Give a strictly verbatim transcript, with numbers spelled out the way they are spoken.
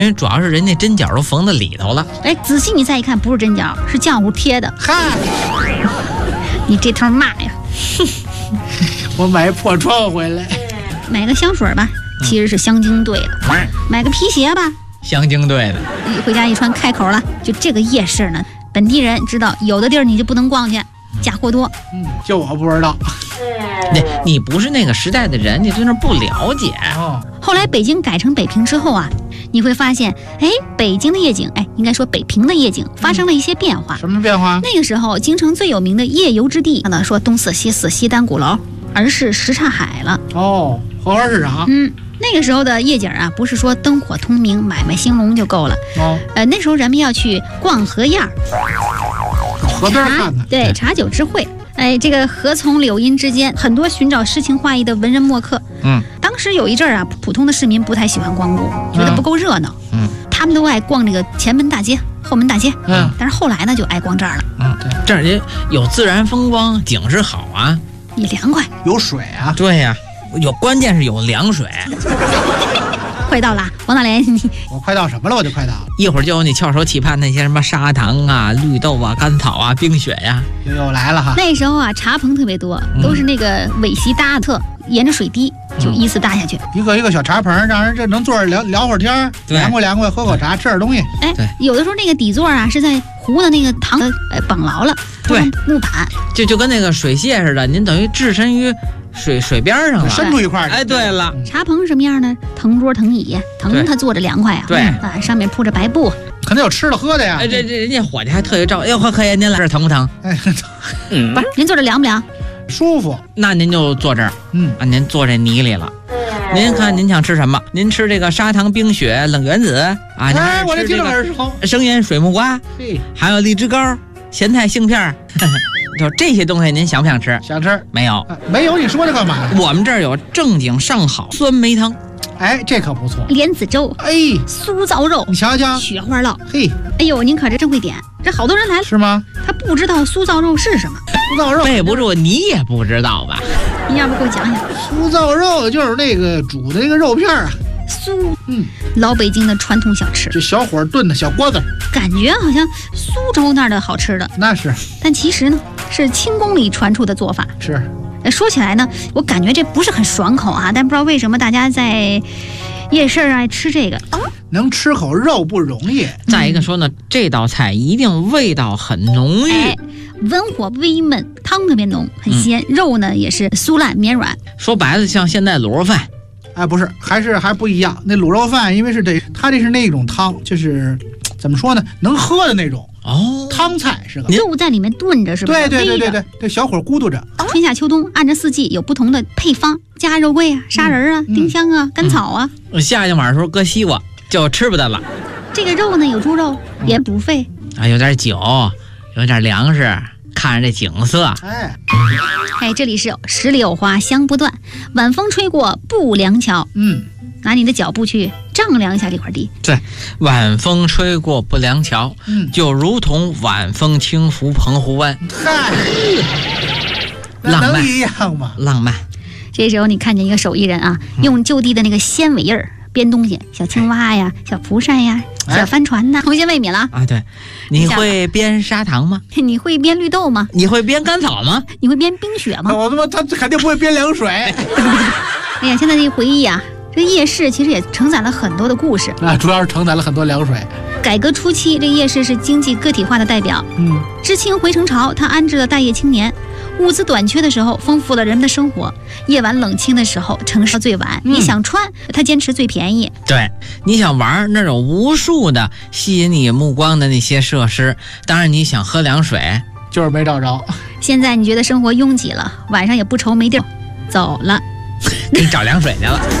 因为主要是人家针脚都缝在里头了。 哎，仔细你再一看，不是针脚，是浆糊贴的。 嗨， 你这头骂呀！ 我买破窗回来， 买个香水吧，其实是香精兑的；买个皮鞋吧， 香精兑的。 回家一穿开口了。就这个夜市呢，本地人知道，有的地儿你就不能逛去，假货多。 嗯，就我不知道。 你你不是那个时代的人，你对那不了解。 哦， 后来北京改成北平之后啊，你会发现，哎，北京的夜景，哎，应该说北平的夜景发生了一些变化。 什么变化？ 那个时候，京城最有名的夜游之地，呢说东四西四西单鼓楼，而是什刹海了。 哦，荷花市场。 嗯，那个时候的夜景啊，不是说灯火通明、买卖兴隆就够了。 哦， 呃，那时候人们要去逛河沿儿， 河边看看。 对，茶酒之会。哎，这个河从柳荫之间，很多寻找诗情画意的文人墨客。 嗯， 当时有一阵儿啊，普通的市民不太喜欢光顾，觉得不够热闹。 嗯， 他们都爱逛这个前门大街、后门大街。 嗯， 但是后来呢，就爱逛这儿了。 嗯，对，这儿也有自然风光，景是好啊， 也凉快。 有水啊。 对呀、啊，有关键是有凉水。 快到了，王大连，你我快到什么了？我就快到了。 一会儿就有你翘首企盼那些什么砂糖啊、绿豆啊、甘草啊、冰雪呀、 啊，又又来了哈。 那时候啊，茶棚特别多，都是那个尾席搭特，沿着水滴就依次搭下去， 一个一个小茶棚，让人这能坐着聊聊会儿天，凉快凉快，喝口茶，吃点东西。 哎，有的时候那个底座啊是在湖的那个塘呃绑牢了， 对， 木板， 就就跟那个水榭似的，您等于置身于水水边上了， 伸出一块。 哎，对了， 茶棚什么样呢？藤桌藤椅，藤它坐着凉快啊。 对啊，上面铺着白布， 肯定有吃的喝的呀。 哎，这这人家伙计还特意照，哎呦，可爷您来这疼不疼？ 哎， 嗯，不是，您坐着凉不凉？ 舒服。 那您就坐这儿， 嗯啊，您坐这泥里了。您看您想吃什么？您吃这个砂糖冰雪冷原子啊？ 哎，我这听着耳熟。 生腌水木瓜， 嘿， 还有荔枝糕、咸菜杏片。就这些东西您想不想吃？ 想吃。 没有、 啊、没有，你说这干嘛？ 我们这儿有正经上好酸梅汤。 哎，这可不错。 莲子粥， 哎， 酥糟肉， 你瞧瞧， 雪花酪。 嘿， 哎呦，您可这真会点，这好多人来了。 是吗？ 他不知道酥糟肉是什么。 酥糟肉背不住，你也不知道吧？ 您要不给我讲讲？ 酥糟肉就是那个煮的那个肉片啊。 酥， 嗯， 老北京的传统小吃， 这小火炖的小锅子， 感觉好像苏州那儿的好吃的， 那是， 但其实呢是清宫里传出的做法。 是， 说起来呢，我感觉这不是很爽口啊，但不知道为什么大家在夜市爱吃这个， 能吃口肉不容易。 再一个说呢，嗯、这道菜一定味道很浓郁。 哎，文火微焖，汤特别浓，很鲜，嗯、肉呢也是酥烂绵软。 说白了，像现在卤肉饭。 哎，不是，还是还不一样。那卤肉饭，因为是这，它这是那种汤，就是怎么说呢，能喝的那种哦， 汤菜是个肉在里面炖着，是吧？ 对对对对对对，小火咕嘟着。 春夏秋冬，按着四季有不同的配方，加肉桂啊、砂仁啊、嗯、丁香啊、嗯、甘草啊。 嗯、夏天晚上时候搁西瓜就吃不得了。 这个肉呢，有猪肉，也补肺啊，有点酒，有点粮食。看着这景色， 哎， 哎，这里是十里有花香不断，晚风吹过不凉桥。 嗯， 拿你的脚步去丈量一下这块地。 对，晚风吹过不凉桥， 嗯， 就如同晚风轻拂澎湖湾。 嗨， 浪漫一样吗？ 浪漫。 这时候你看见一个手艺人啊，嗯、用就地的那个纤维叶儿编东西，小青蛙呀、小蒲扇呀、 哎、 小帆船呐，童心未泯了啊！对，你会编砂糖吗？ 你会编绿豆吗？ 你会编甘草吗？ 你会编冰雪吗？ 我他妈他肯定不会编凉水。 哎呀，现在这回忆啊，这夜市其实也承载了很多的故事啊，主要是承载了很多凉水。 改革初期，这夜市是经济个体化的代表。 嗯， 知青回城潮，它安置了待业青年。物资短缺的时候，丰富了人们的生活；夜晚冷清的时候，城市最晚。嗯、你想穿，它坚持最便宜。 对，你想玩，那有无数的吸引你目光的那些设施。当然，你想喝凉水， 就是没找着。 现在你觉得生活拥挤了，晚上也不愁没地儿，走了， 给你找凉水去了。